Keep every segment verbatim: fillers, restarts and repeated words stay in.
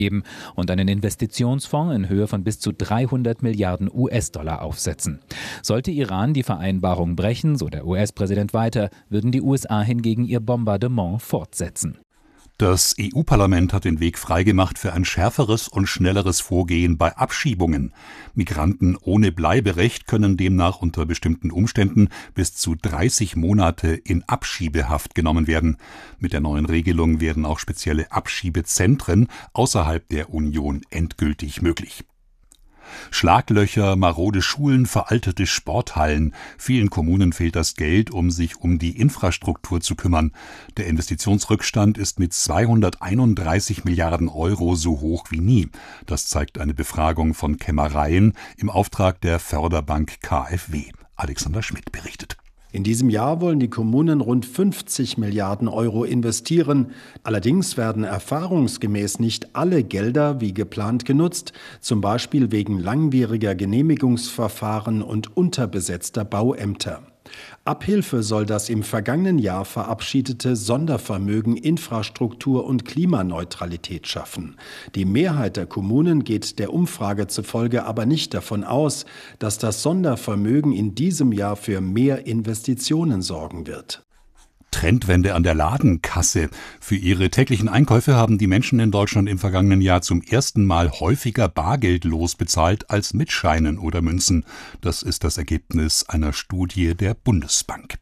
geben und einen Investitionsfonds in Höhe von bis zu dreihundert Milliarden U S-Dollar aufsetzen. Sollte Iran die Vereinbarung brechen, so der U S-Präsident weiter, würden die U S A hingegen ihr Bombardement fortsetzen. Das E U-Parlament hat den Weg freigemacht für ein schärferes und schnelleres Vorgehen bei Abschiebungen. Migranten ohne Bleiberecht können demnach unter bestimmten Umständen bis zu dreißig Monate in Abschiebehaft genommen werden. Mit der neuen Regelung werden auch spezielle Abschiebezentren außerhalb der Union endgültig möglich. Schlaglöcher, marode Schulen, veraltete Sporthallen. Vielen Kommunen fehlt das Geld, um sich um die Infrastruktur zu kümmern. Der Investitionsrückstand ist mit zweihunderteinunddreißig Milliarden Euro so hoch wie nie. Das zeigt eine Befragung von Kämmereien im Auftrag der Förderbank K f W. Alexander Schmidt berichtet. In diesem Jahr wollen die Kommunen rund fünfzig Milliarden Euro investieren. Allerdings werden erfahrungsgemäß nicht alle Gelder wie geplant genutzt, zum Beispiel wegen langwieriger Genehmigungsverfahren und unterbesetzter Bauämter. Abhilfe soll das im vergangenen Jahr verabschiedete Sondervermögen Infrastruktur und Klimaneutralität schaffen. Die Mehrheit der Kommunen geht der Umfrage zufolge aber nicht davon aus, dass das Sondervermögen in diesem Jahr für mehr Investitionen sorgen wird. Trendwende an der Ladenkasse. Für ihre täglichen Einkäufe haben die Menschen in Deutschland im vergangenen Jahr zum ersten Mal häufiger bargeldlos bezahlt als mit Scheinen oder Münzen. Das ist das Ergebnis einer Studie der Bundesbank.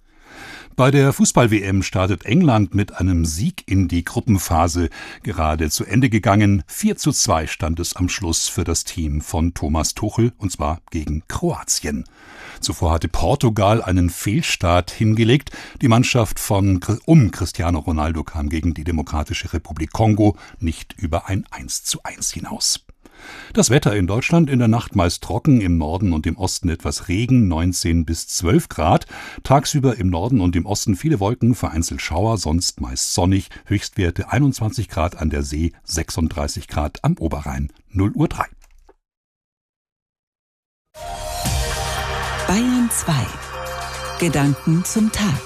Bei der Fußball-W M startet England mit einem Sieg in die Gruppenphase. Gerade zu Ende gegangen. vier zu zwei stand es am Schluss für das Team von Thomas Tuchel, und zwar gegen Kroatien. Zuvor hatte Portugal einen Fehlstart hingelegt. Die Mannschaft von um Cristiano Ronaldo kam gegen die Demokratische Republik Kongo nicht über ein eins zu eins hinaus. Das Wetter in Deutschland in der Nacht meist trocken, im Norden und im Osten etwas Regen, neunzehn bis zwölf Grad. Tagsüber im Norden und im Osten viele Wolken, vereinzelt Schauer, sonst meist sonnig. Höchstwerte einundzwanzig Grad an der See, sechsunddreißig Grad am Oberrhein. null Uhr drei. Bayern zwei. Gedanken zum Tag.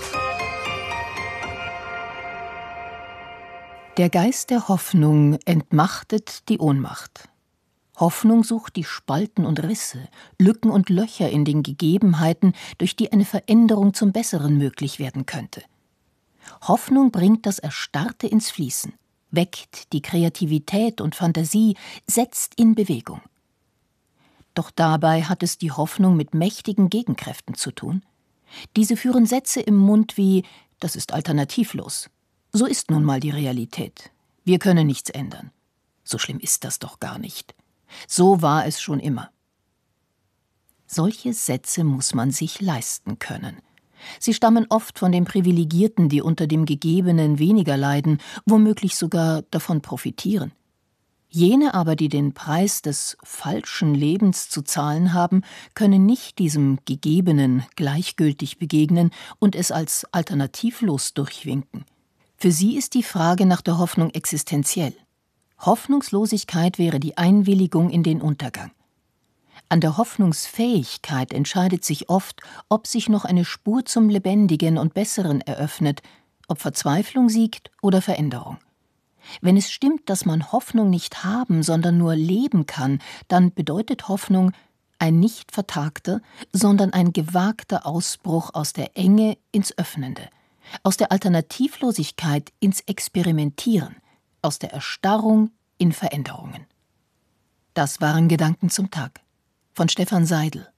Der Geist der Hoffnung entmachtet die Ohnmacht. Hoffnung sucht die Spalten und Risse, Lücken und Löcher in den Gegebenheiten, durch die eine Veränderung zum Besseren möglich werden könnte. Hoffnung bringt das Erstarrte ins Fließen, weckt die Kreativität und Fantasie, setzt in Bewegung. Doch dabei hat es die Hoffnung mit mächtigen Gegenkräften zu tun. Diese führen Sätze im Mund wie: Das ist alternativlos. So ist nun mal die Realität. Wir können nichts ändern. So schlimm ist das doch gar nicht. So war es schon immer. Solche Sätze muss man sich leisten können. Sie stammen oft von den Privilegierten, die unter dem Gegebenen weniger leiden, womöglich sogar davon profitieren. Jene aber, die den Preis des falschen Lebens zu zahlen haben, können nicht diesem Gegebenen gleichgültig begegnen und es als alternativlos durchwinken. Für sie ist die Frage nach der Hoffnung existenziell. Hoffnungslosigkeit wäre die Einwilligung in den Untergang. An der Hoffnungsfähigkeit entscheidet sich oft, ob sich noch eine Spur zum Lebendigen und Besseren eröffnet, ob Verzweiflung siegt oder Veränderung. Wenn es stimmt, dass man Hoffnung nicht haben, sondern nur leben kann, dann bedeutet Hoffnung ein nicht vertagter, sondern ein gewagter Ausbruch aus der Enge ins Öffnende, aus der Alternativlosigkeit ins Experimentieren, aus der Erstarrung in Veränderungen. Das waren Gedanken zum Tag von Stefan Seidel.